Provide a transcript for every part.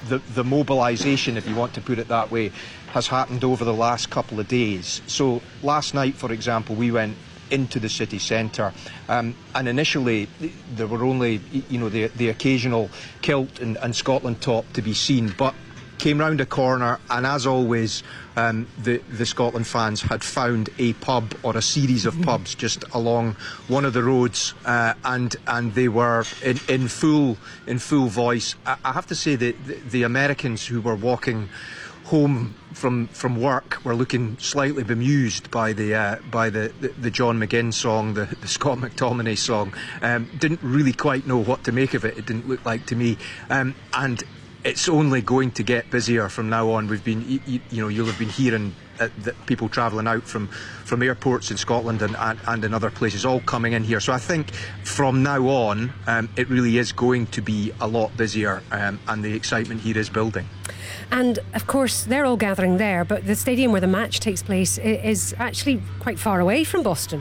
the mobilisation, if you want to put it that way, has happened over the last couple of days. So last night, for example, we went into the city centre, and initially there were only the occasional kilt and Scotland top to be seen, but came round a corner, and as always, the Scotland fans had found a pub or a series of pubs just along one of the roads, and they were in full voice. I have to say that the Americans who were walking home from work were looking slightly bemused by the John McGinn song, the Scott McTominay song. Didn't really quite know what to make of it. It didn't look like to me, and it's only going to get busier from now on. We've been, you'll have been hearing people travelling out from airports in Scotland and in other places, all coming in here. So I think from now on, it really is going to be a lot busier, and the excitement here is building. And of course, they're all gathering there, but the stadium where the match takes place is actually quite far away from Boston.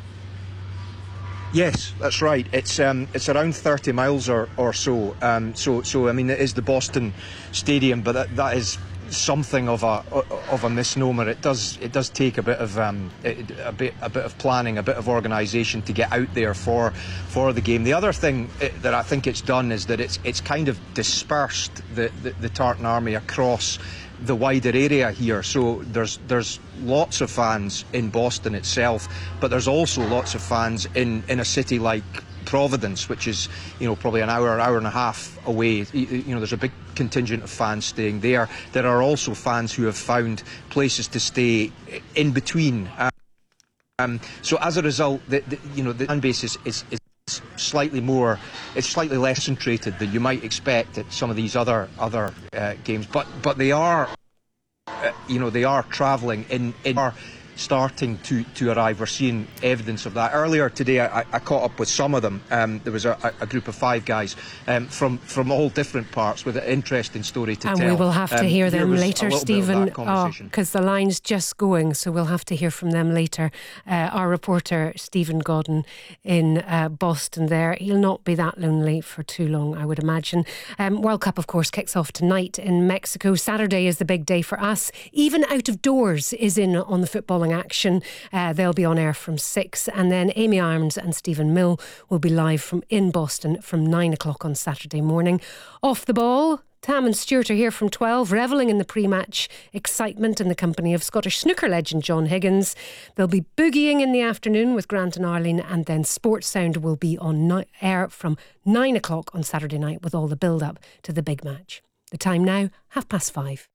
Yes, that's right. It's around 30 miles or so. So I mean, it is the Boston Stadium, but that is something of a misnomer. It does take a bit of planning, a bit of organisation to get out there for the game. The other thing that I think it's done is that it's kind of dispersed the Tartan Army across the wider area here. So there's lots of fans in Boston itself, but there's also lots of fans in a city like Providence, which is probably an hour and a half away. There's a big contingent of fans staying there. There are also fans who have found places to stay in between. So as a result, the fan base is slightly less concentrated than you might expect at some of these other games. But they are travelling in are starting to arrive. We're seeing evidence of that. Earlier today, I caught up with some of them. There was a group of 5 guys from all different parts with an interesting story to tell. And we will have to hear them later, Stephen, because the line's just going, so we'll have to hear from them later. Our reporter, Stephen Godden, in Boston there. He'll not be that lonely for too long, I would imagine. World Cup, of course, kicks off tonight in Mexico. Saturday is the big day for us. Even Out of Doors is in on the footballing action. They'll be on air from 6, and then Amy Irons and Stephen Mill will be live from in Boston from 9 o'clock on Saturday morning. Off the ball, Tam and Stuart are here from 12, revelling in the pre-match excitement in the company of Scottish snooker legend John Higgins. They'll be boogieing in the afternoon with Grant and Arlene, and then Sports Sound will be on air from 9 o'clock on Saturday night with all the build-up to the big match. The time now, 5:30.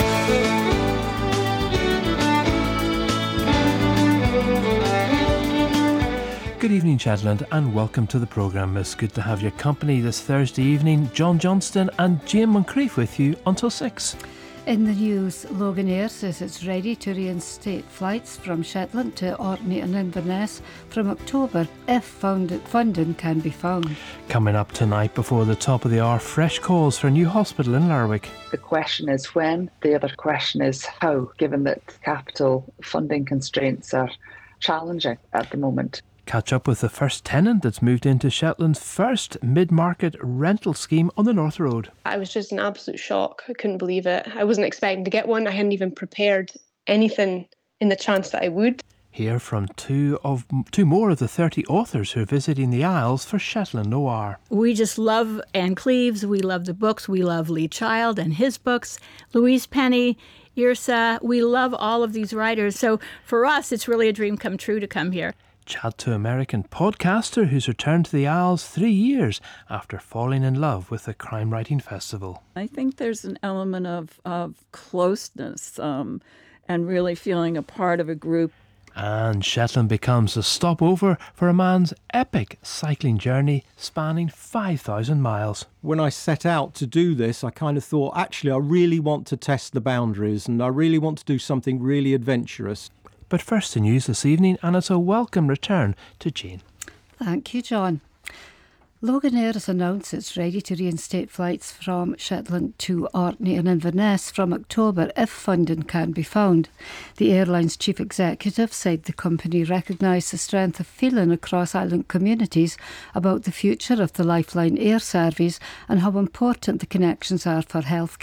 Good evening, Shetland, and welcome to the programme. It's good to have your company this Thursday evening. John Johnston and Jane Moncrief with you until 6. In the news, Loganair says it's ready to reinstate flights from Shetland to Orkney and Inverness from October if funding can be found. Coming up tonight before the top of the hour, fresh calls for a new hospital in Lerwick. The question is when, the other question is how, given that capital funding constraints are challenging at the moment. Catch up with the first tenant that's moved into Shetland's first mid-market rental scheme on the North Road. I was just in absolute shock. I couldn't believe it. I wasn't expecting to get one. I hadn't even prepared anything in the chance that I would. Hear from two more of the 30 authors who are visiting the Isles for Shetland Noir. We just love Anne Cleeves. We love the books. We love Lee Child and his books. Louise Penny, Yrsa. We love all of these writers. So for us, it's really a dream come true to come here. Chat to American podcaster who's returned to the Isles 3 years after falling in love with the Crime Writing Festival. I think there's an element of closeness and really feeling a part of a group. And Shetland becomes a stopover for a man's epic cycling journey spanning 5,000 miles. When I set out to do this, I kind of thought, actually, I really want to test the boundaries and I really want to do something really adventurous. But first the news this evening, and it's a welcome return to Jane. Thank you, John. Loganair has announced it's ready to reinstate flights from Shetland to Orkney and Inverness from October if funding can be found. The airline's chief executive said the company recognised the strength of feeling across island communities about the future of the Lifeline air service and how important the connections are for healthcare.